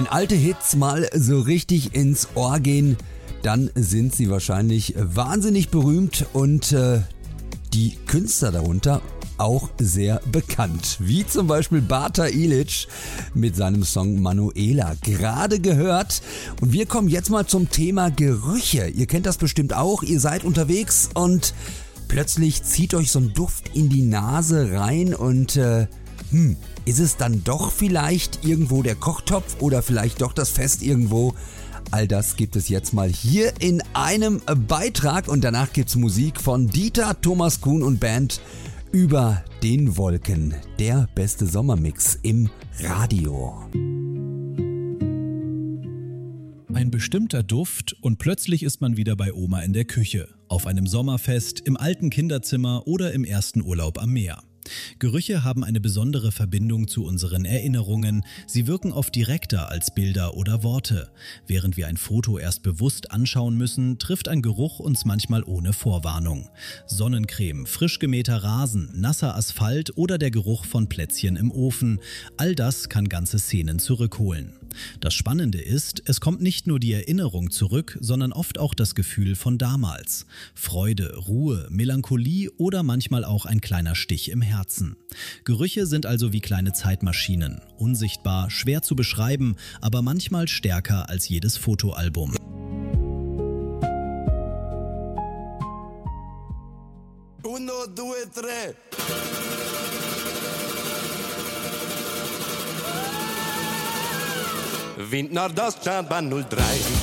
Wenn alte Hits mal so richtig ins Ohr gehen, dann sind sie wahrscheinlich wahnsinnig berühmt und die Künstler darunter auch sehr bekannt. Wie zum Beispiel Bata Ilic mit seinem Song Manuela, gerade gehört. Und wir kommen jetzt mal zum Thema Gerüche. Ihr kennt das bestimmt auch, ihr seid unterwegs und plötzlich zieht euch so ein Duft in die Nase rein und ist es dann doch vielleicht irgendwo der Kochtopf oder vielleicht doch das Fest irgendwo? All das gibt es jetzt mal hier in einem Beitrag und danach gibt's Musik von Dieter, Thomas Kuhn und Band über den Wolken. Der beste Sommermix im Radio. Ein bestimmter Duft und plötzlich ist man wieder bei Oma in der Küche, auf einem Sommerfest, im alten Kinderzimmer oder im ersten Urlaub am Meer. Gerüche haben eine besondere Verbindung zu unseren Erinnerungen. Sie wirken oft direkter als Bilder oder Worte. Während wir ein Foto erst bewusst anschauen müssen, trifft ein Geruch uns manchmal ohne Vorwarnung. Sonnencreme, frisch gemähter Rasen, nasser Asphalt oder der Geruch von Plätzchen im Ofen. All das kann ganze Szenen zurückholen. Das Spannende ist, es kommt nicht nur die Erinnerung zurück, sondern oft auch das Gefühl von damals. Freude, Ruhe, Melancholie oder manchmal auch ein kleiner Stich im Herzen. Gerüche sind also wie kleine Zeitmaschinen. Unsichtbar, schwer zu beschreiben, aber manchmal stärker als jedes Fotoalbum. Uno, due, tre. Wind Nordostschanbahn 03.